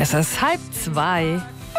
Es ist 1:30.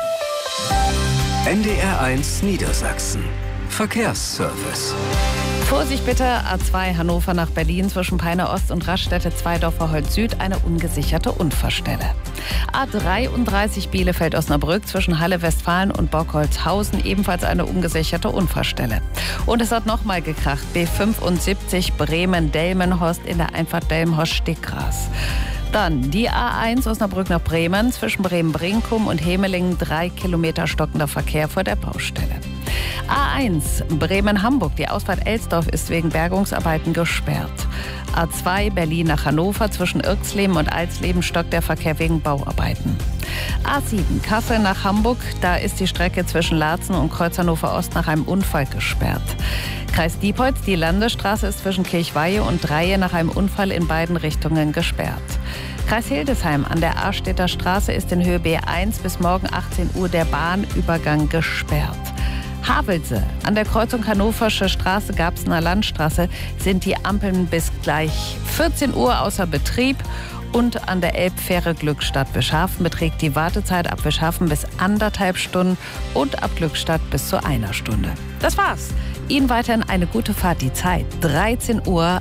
NDR1 Niedersachsen. Verkehrsservice. Vorsicht bitte, A2 Hannover nach Berlin zwischen Peine Ost und Raststätte Zweidorfer-Holz Süd eine ungesicherte Unfallstelle. A33 Bielefeld-Osnabrück zwischen Halle Westfalen und Bockholzhausen ebenfalls eine ungesicherte Unfallstelle. Und es hat nochmal gekracht, B75 Bremen-Delmenhorst in der Einfahrt Delmenhorst-Stickgras. Dann die A1 Osnabrück nach Bremen zwischen Bremen-Brinkum und Hemelingen 3 Kilometer stockender Verkehr vor der Baustelle. A1 Bremen-Hamburg, die Ausfahrt Elsdorf ist wegen Bergungsarbeiten gesperrt. A2 Berlin nach Hannover zwischen Irxleben und Alsleben stockt der Verkehr wegen Bauarbeiten. A7 Kassel nach Hamburg, da ist die Strecke zwischen Laatzen und Kreuz Hannover Ost nach einem Unfall gesperrt. Kreis Diepholz, die Landesstraße ist zwischen Kirchweihe und Dreie nach einem Unfall in beiden Richtungen gesperrt. Kreis Hildesheim an der Arstädter Straße ist in Höhe B1 bis morgen 18 Uhr der Bahnübergang gesperrt. Havelse an der Kreuzung Hannoversche Straße, Garbsener Landstraße sind die Ampeln bis gleich 14 Uhr außer Betrieb. Und an der Elbfähre Glückstadt Bischhafen beträgt die Wartezeit ab Bischhafen bis 1,5 Stunden und ab Glückstadt bis zu 1 Stunde. Das war's. Ihnen weiterhin eine gute Fahrt. Die Zeit 13:31 Uhr.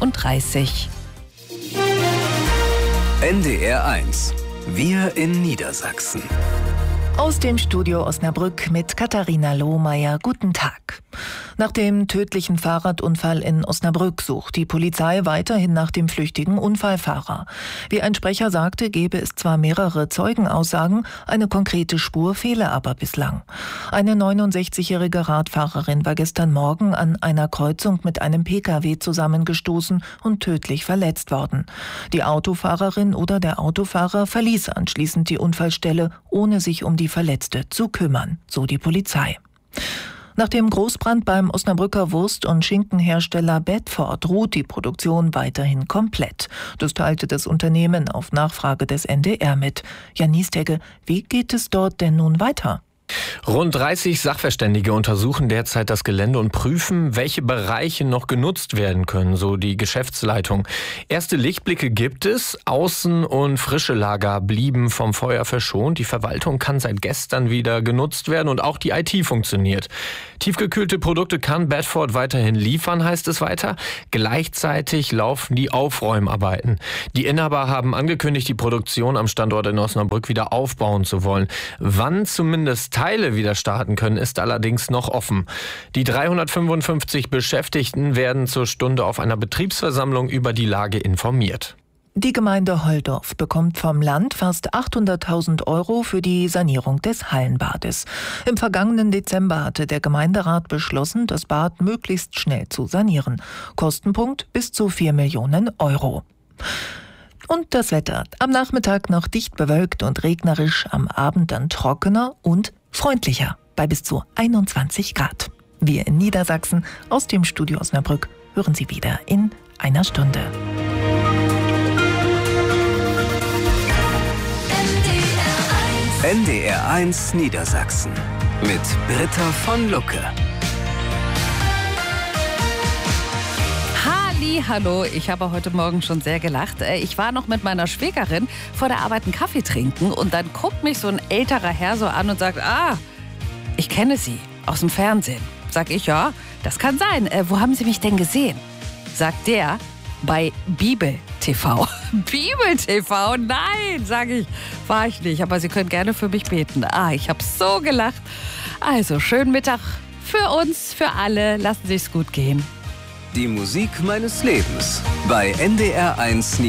NDR1. Wir in Niedersachsen. Aus dem Studio Osnabrück mit Katharina Lohmeier. Guten Tag. Nach dem tödlichen Fahrradunfall in Osnabrück sucht die Polizei weiterhin nach dem flüchtigen Unfallfahrer. Wie ein Sprecher sagte, gebe es zwar mehrere Zeugenaussagen, eine konkrete Spur fehle aber bislang. Eine 69-jährige Radfahrerin war gestern Morgen an einer Kreuzung mit einem Pkw zusammengestoßen und tödlich verletzt worden. Die Autofahrerin oder der Autofahrer verließ anschließend die Unfallstelle, ohne sich um die Verletzte zu kümmern, so die Polizei. Nach dem Großbrand beim Osnabrücker Wurst- und Schinkenhersteller Bedford ruht die Produktion weiterhin komplett. Das teilte das Unternehmen auf Nachfrage des NDR mit. Jan Niestegge, wie geht es dort denn nun weiter? Rund 30 Sachverständige untersuchen derzeit das Gelände und prüfen, welche Bereiche noch genutzt werden können, so die Geschäftsleitung. Erste Lichtblicke gibt es. Außen- und frische Lager blieben vom Feuer verschont. Die Verwaltung kann seit gestern wieder genutzt werden und auch die IT funktioniert. Tiefgekühlte Produkte kann Bedford weiterhin liefern, heißt es weiter. Gleichzeitig laufen die Aufräumarbeiten. Die Inhaber haben angekündigt, die Produktion am Standort in Osnabrück wieder aufbauen zu wollen. Wann zumindest Teile wieder starten können, ist allerdings noch offen. Die 355 Beschäftigten werden zur Stunde auf einer Betriebsversammlung über die Lage informiert. Die Gemeinde Holdorf bekommt vom Land fast 800.000 € für die Sanierung des Hallenbades. Im vergangenen Dezember hatte der Gemeinderat beschlossen, das Bad möglichst schnell zu sanieren. Kostenpunkt bis zu 4 Millionen €. Und das Wetter. Am Nachmittag noch dicht bewölkt und regnerisch, am Abend dann trockener und freundlicher bei bis zu 21 Grad. Wir in Niedersachsen aus dem Studio Osnabrück hören Sie wieder in einer Stunde. NDR1 Niedersachsen mit Britta von Lucke. Hallo, ich habe heute Morgen schon sehr gelacht. Ich war noch mit meiner Schwägerin vor der Arbeit einen Kaffee trinken und dann guckt mich so ein älterer Herr so an und sagt, ich kenne Sie aus dem Fernsehen. Sag ich, ja, das kann sein. Wo haben Sie mich denn gesehen? Sagt der, bei Bibel TV. Bibel TV? Nein, sage ich, war ich nicht. Aber Sie können gerne für mich beten. Ich habe so gelacht. Also, schönen Mittag für uns, für alle. Lassen Sie es gut gehen. Die Musik meines Lebens bei NDR1